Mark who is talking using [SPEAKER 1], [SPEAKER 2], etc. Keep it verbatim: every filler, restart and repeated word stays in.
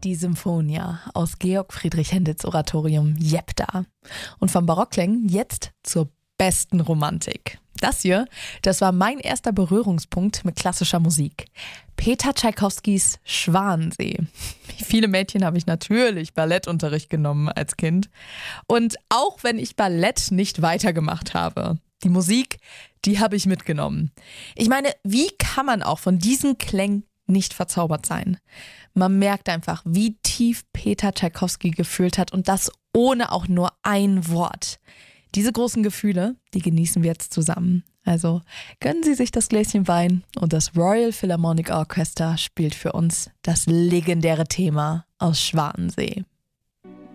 [SPEAKER 1] die Symphonia aus Georg Friedrich Händels Oratorium Jepta. Und vom Barockklängen jetzt zur besten Romantik. Das hier, das war mein erster Berührungspunkt mit klassischer Musik. Peter Tschaikowskis Schwanensee. Wie viele Mädchen habe ich natürlich Ballettunterricht genommen als Kind. Und auch wenn ich Ballett nicht weitergemacht habe, die Musik, die habe ich mitgenommen. Ich meine, wie kann man auch von diesen Klängen nicht verzaubert sein? Man merkt einfach, wie tief Peter Tschaikowski gefühlt hat und das ohne auch nur ein Wort. Diese großen Gefühle, die genießen wir jetzt zusammen. Also gönnen Sie sich das Gläschen Wein und das Royal Philharmonic Orchestra spielt für uns das legendäre Thema aus Schwanensee.